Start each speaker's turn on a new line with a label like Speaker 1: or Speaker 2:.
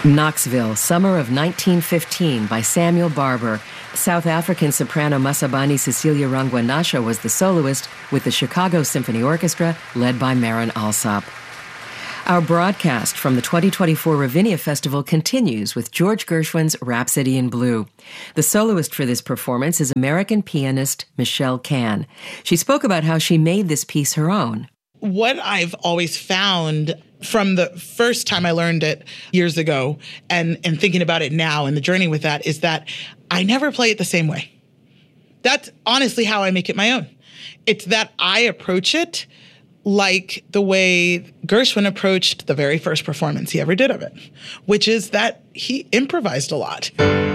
Speaker 1: Knoxville, summer of 1915 by Samuel Barber. South African soprano Masabani Cecilia Rangwanasha was the soloist with the Chicago Symphony Orchestra led by Marin Alsop. Our broadcast from the 2024 Ravinia Festival continues with George Gershwin's Rhapsody in Blue. The soloist for this performance is American pianist Michelle Kann. She spoke about how she made this piece her own.
Speaker 2: What I've always found from the first time I learned it years ago and thinking about it now and the journey with that is that I never play it the same way. That's honestly how I make it my own. It's that I approach it like the way Gershwin approached the very first performance he ever did of it, which is that he improvised a lot.